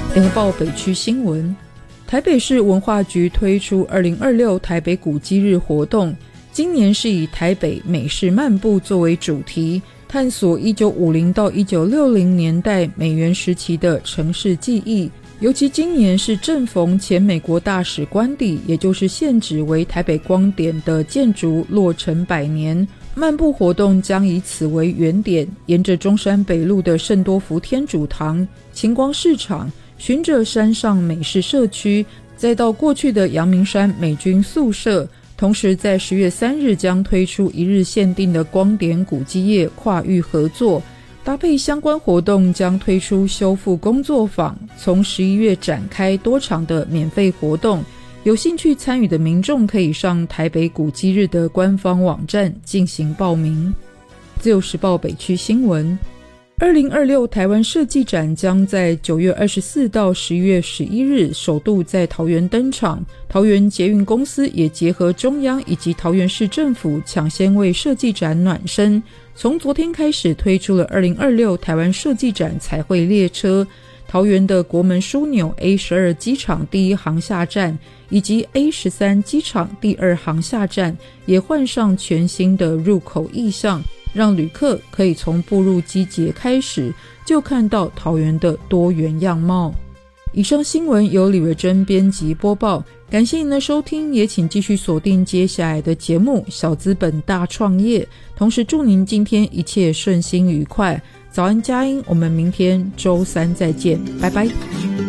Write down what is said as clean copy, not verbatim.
联报北区新闻，台北市文化局推出2026台北古迹日活动，今年是以台北美式漫步作为主题，探索1950到1960年代美援时期的城市记忆。尤其今年是正逢前美国大使官邸，也就是现址为台北光点的建筑落成100年，漫步活动将以此为原点，沿着中山北路的圣多福天主堂、晴光市场，循着山上美式社区，再到过去的阳明山美军宿舍。同时在10月3日将推出1日限定的光点古迹业跨域合作，搭配相关活动将推出修复工作坊，从11月展开多场的免费活动。有兴趣参与的民众可以上台北古迹日的官方网站进行报名。自由时报北区新闻，2026台湾设计展将在9月24到11月11日首度在桃园登场，桃园捷运公司也结合中央以及桃园市政府抢先为设计展暖身，从昨天开始推出了2026台湾设计展彩绘列车，桃园的国门枢纽 A12 机场第1航厦站以及 A13 机场第2航厦站也换上全新的入口意象，让旅客可以从步入机捷开始就看到桃园的多元样貌。以上新闻由李维珍编辑播报，感谢您的收听，也请继续锁定接下来的节目小资本大创业，同时祝您今天一切顺心愉快。早安佳音，我们明天周3再见，拜拜。